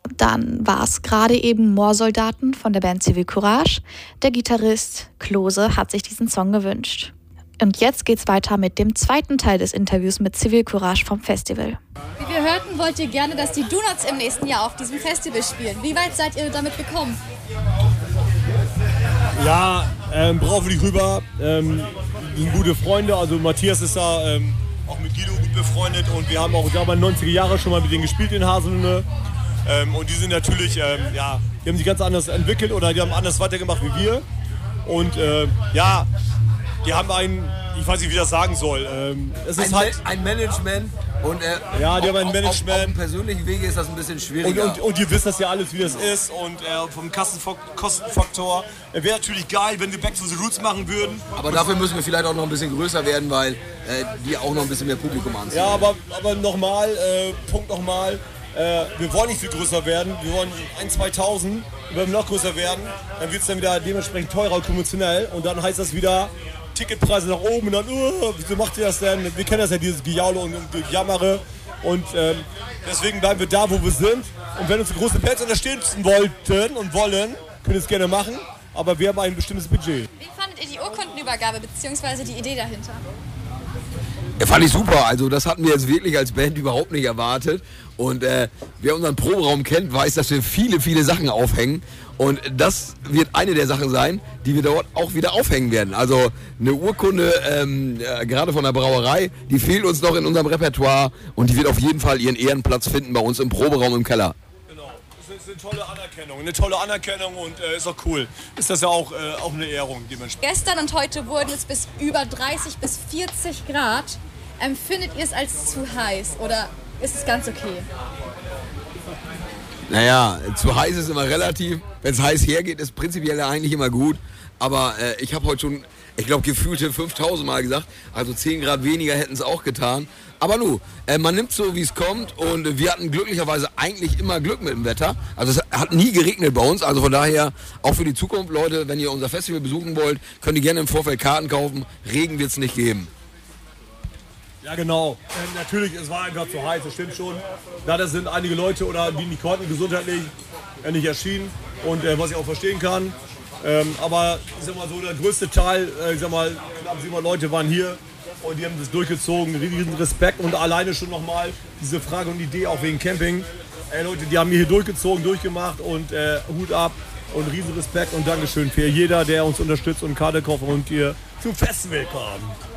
Dann war es gerade eben Moorsoldaten von der Band Zivilcourage. Der Gitarrist Klose hat sich diesen Song gewünscht. Und jetzt geht's weiter mit dem zweiten Teil des Interviews mit Zivilcourage vom Festival. Wie wir hörten, wollt ihr gerne, dass die Donuts im nächsten Jahr auf diesem Festival spielen. Wie weit seid ihr damit gekommen? Ja, brauchen wir nicht rüber. Sind gute Freunde, also Matthias ist da auch mit Guido gut befreundet und wir haben auch, ich glaube, in den 90er Jahren schon mal mit denen gespielt in Haselünne. Und die sind natürlich, die haben sich ganz anders entwickelt oder die haben anders weitergemacht wie wir. Und die haben ich weiß nicht, wie ich das sagen soll. Es ist ein Management und die haben ein Management. Auf dem persönlichen Wege ist das ein bisschen schwieriger. Und ihr wisst das ja alles, wie das ist. Und vom Kostenfaktor wäre natürlich geil, wenn wir Back to the Roots machen würden. Aber dafür müssen wir vielleicht auch noch ein bisschen größer werden, weil die auch noch ein bisschen mehr Publikum anziehen. Ja, aber nochmal, Punkt nochmal. Wir wollen nicht viel größer werden, wir wollen 1.000, wir wollen noch größer werden, dann wird es dann wieder dementsprechend teurer und konventionell und dann heißt das wieder Ticketpreise nach oben und dann, wieso macht ihr das denn? Wir kennen das ja, dieses Gejaule und Gejammere und deswegen bleiben wir da, wo wir sind und wenn uns große Bands unterstützen wollten und wollen, können wir es gerne machen, aber wir haben ein bestimmtes Budget. Wie fandet ihr die Urkundenübergabe bzw. die Idee dahinter? Ja, fand ich super. Also das hatten wir jetzt wirklich als Band überhaupt nicht erwartet. Und wer unseren Proberaum kennt, weiß, dass wir viele, viele Sachen aufhängen. Und das wird eine der Sachen sein, die wir dort auch wieder aufhängen werden. Also eine Urkunde, gerade von der Brauerei, die fehlt uns noch in unserem Repertoire. Und die wird auf jeden Fall ihren Ehrenplatz finden bei uns im Proberaum im Keller. Genau, das ist eine tolle Anerkennung und ist auch cool. Ist das ja auch eine Ehrung dementsprechend. Gestern und heute wurden es bis über 30 bis 40 Grad. Empfindet ihr es als zu heiß oder ist es ganz okay? Naja, zu heiß ist immer relativ. Wenn es heiß hergeht, ist prinzipiell ja eigentlich immer gut. Aber ich habe heute schon, ich glaube, gefühlte 5.000 Mal gesagt, also 10 Grad weniger hätten es auch getan. Aber man nimmt so, wie es kommt und wir hatten glücklicherweise eigentlich immer Glück mit dem Wetter. Also es hat nie geregnet bei uns, also von daher auch für die Zukunft, Leute, wenn ihr unser Festival besuchen wollt, könnt ihr gerne im Vorfeld Karten kaufen. Regen wird es nicht geben. Ja genau, natürlich, es war einfach zu heiß, das stimmt schon. Leider sind einige Leute, die nicht konnten, gesundheitlich nicht erschienen und was ich auch verstehen kann. Aber ich sag mal so, der größte Teil, knapp 700 Leute waren hier und die haben das durchgezogen, riesigen Respekt und alleine schon nochmal diese Frage und Idee auch wegen Camping. Leute, die haben hier durchgezogen, durchgemacht und Hut ab und riesen Respekt und Dankeschön für jeder, der uns unterstützt und Karte kauft und hier zum Festival kam.